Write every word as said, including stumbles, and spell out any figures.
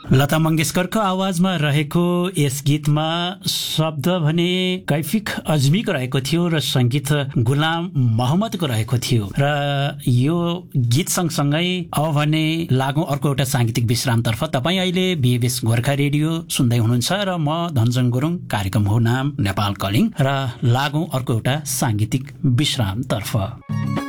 लता मंगेशकरको आवाजमा रहेको यस गीतमा शब्द भने कैफिक अजमीको रहेको थियो र संगीत गुलाम मोहम्मदको रहेको थियो। र यो गीत सँगसँगै अब भने लागौं अर्को एउटा सांगीतिक विश्रामतर्फ। तपाईँ अहिले बीएबीएस गोर्खा रेडियो सुन्दै हुनुहुन्छ र म धनजङ गुरुङ, कार्यक्रम हो नाम नेपाल कलिङ, र लागौं अर्को एउटा सांगीतिक विश्रामतर्फ।